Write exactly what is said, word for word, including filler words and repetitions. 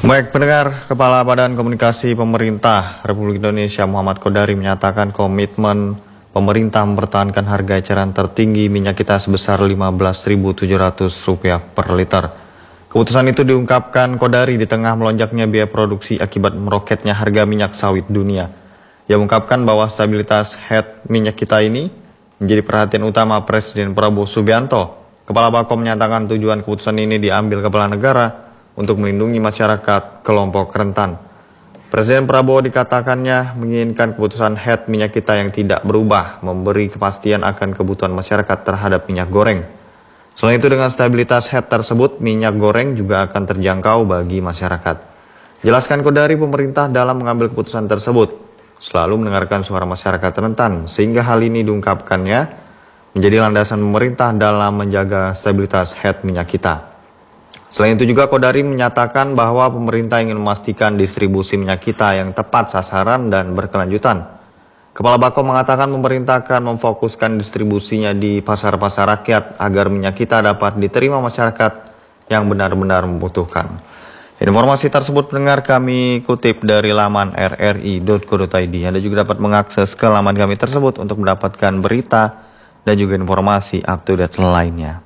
Baik pendengar, Kepala Badan Komunikasi Pemerintah Republik Indonesia Muhammad Kodari menyatakan komitmen pemerintah mempertahankan harga eceran tertinggi minyak kita sebesar lima belas ribu tujuh ratus rupiah per liter. Keputusan itu diungkapkan Kodari di tengah melonjaknya biaya produksi akibat meroketnya harga minyak sawit dunia. Ia mengungkapkan bahwa stabilitas head minyak kita ini menjadi perhatian utama Presiden Prabowo Subianto. Kepala Bakom menyatakan tujuan keputusan ini diambil kepala negara untuk melindungi masyarakat kelompok rentan. Presiden Prabowo dikatakannya menginginkan keputusan head minyak kita yang tidak berubah, memberi kepastian akan kebutuhan masyarakat terhadap minyak goreng. Selain itu dengan stabilitas head tersebut, minyak goreng juga akan terjangkau bagi masyarakat. Jelaskan Kodari, pemerintah dalam mengambil keputusan tersebut selalu mendengarkan suara masyarakat rentan, sehingga hal ini diungkapkannya menjadi landasan pemerintah dalam menjaga stabilitas head minyak kita. Selain itu juga Kodari menyatakan bahwa pemerintah ingin memastikan distribusi minyak kita yang tepat sasaran dan berkelanjutan. Kepala Bakom mengatakan pemerintah akan memfokuskan distribusinya di pasar-pasar rakyat agar minyak kita dapat diterima masyarakat yang benar-benar membutuhkan. Informasi tersebut pendengar kami kutip dari laman r r i titik co titik i d. Anda juga dapat mengakses ke laman kami tersebut untuk mendapatkan berita dan juga informasi up to date lainnya.